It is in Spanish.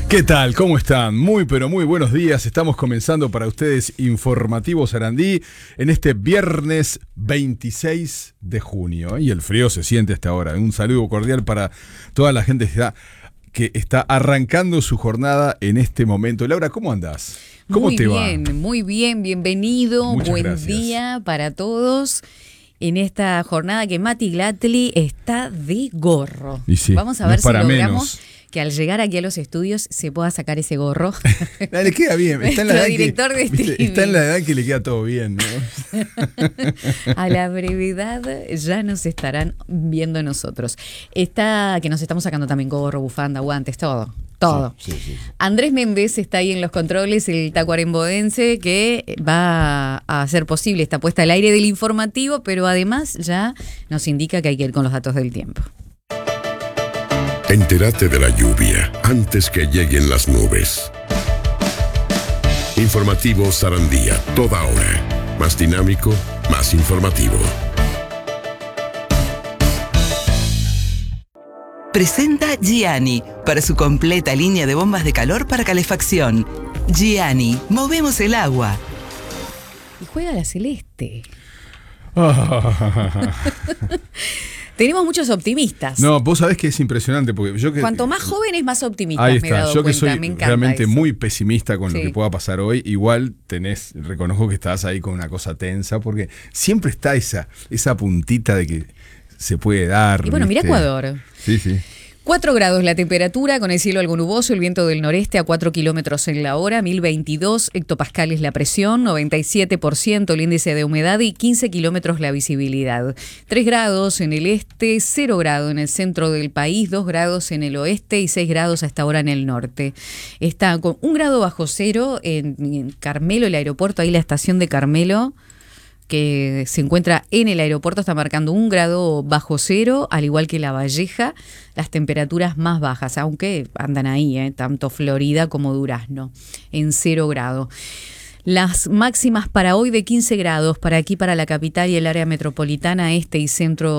¿Qué tal? ¿Cómo están? Muy pero muy buenos días. Estamos comenzando para ustedes Informativo Sarandí en este viernes 26 de junio. Y el frío se siente hasta ahora. Un saludo cordial para toda la gente que está arrancando su jornada en este momento. Laura, ¿cómo andás? ¿Cómo te va? Muy bien, bienvenido. Muchas Buen gracias. día para todos en esta jornada que Mati Glatli está de gorro. Y sí, vamos a no ver es si para logramos menos. que al llegar aquí a los estudios se pueda sacar ese gorro. Le queda bien. Está en la Nuestro edad director de streaming. está en la edad que le queda todo bien, ¿no? A la brevedad ya nos estarán viendo nosotros. Que nos estamos sacando también gorro, bufanda, guantes, todo. Sí. Andrés Méndez está ahí en los controles, el tacuarembódense, que va a hacer posible esta puesta al aire del informativo, pero además ya nos indica que hay que ir con los datos del tiempo. Entérate de la lluvia antes que lleguen las nubes. Informativo Sarandía, toda hora. Más dinámico, más informativo. Presenta Gianni para su completa línea de bombas de calor para calefacción. Gianni, movemos el agua. Y juega la celeste. Tenemos muchos optimistas. No, vos sabés que es impresionante porque Cuanto más jóvenes, más optimistas. Ahí me he está, dado yo que cuenta. soy Me encanta realmente eso. muy pesimista con lo Sí. que pueda pasar hoy, igual reconozco que estás ahí con una cosa tensa, porque siempre está esa puntita de que se puede dar. Y bueno, mira ¿viste? Ecuador. Sí. 4 grados la temperatura, con el cielo algo nuboso, el viento del noreste a 4 kilómetros en la hora, 1022 hectopascales la presión, 97% el índice de humedad y 15 kilómetros la visibilidad. 3 grados en el este, 0 grado en el centro del país, 2 grados en el oeste y 6 grados hasta ahora en el norte. Está con 1 grado bajo cero en Carmelo, el aeropuerto, ahí la estación de Carmelo, que se encuentra en el aeropuerto, está marcando 1 grado bajo cero, al igual que La Valleja, las temperaturas más bajas, aunque andan ahí, tanto Florida como Durazno, en 0 grado. Las máximas para hoy de 15 grados, para aquí, para la capital y el área metropolitana, este y centro